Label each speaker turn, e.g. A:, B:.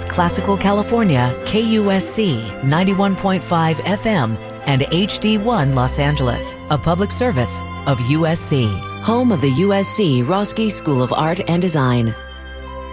A: is Classical California, KUSC 91.5 FM, and HD1 Los Angeles, a public service of USC, home of the USC Roski School of Art and Design.